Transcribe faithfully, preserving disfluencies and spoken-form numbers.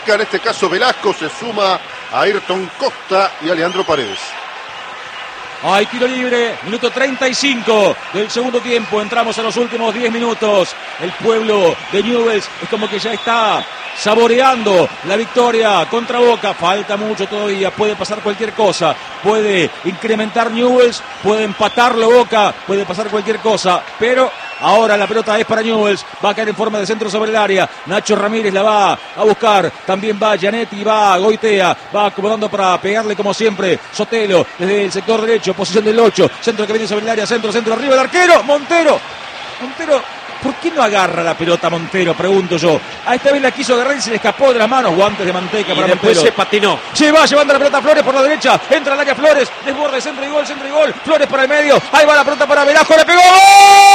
marca, en este caso Velasco, se suma a Ayrton Costa y a Leandro Paredes. Hay tiro libre, minuto treinta y cinco del segundo tiempo, entramos a los últimos diez minutos. El pueblo de Newell's es como que ya está saboreando la victoria contra Boca. Falta mucho todavía, puede pasar cualquier cosa, puede incrementar Newell's, puede empatarlo Boca, puede pasar cualquier cosa, pero ahora la pelota es para Newell's, va a caer en forma de centro sobre el área. Nacho Ramírez la va a buscar, también va Gianetti, va Goitea, va acomodando para pegarle como siempre Sotelo desde el sector derecho, posición del ocho, centro que viene sobre el área, centro, centro, arriba el arquero, Montero, Montero, ¿por qué no agarra la pelota Montero? Pregunto yo. A esta vez la quiso agarrar y se le escapó de las manos. Guantes de manteca y para después Montero. Se patinó. Se va llevando la pelota Flores por la derecha. Entra al área Flores. Desborde, centro y gol, centro y gol. Flores para el medio. Ahí va la pelota para Velasco. ¡Le pegó! ¡Gol!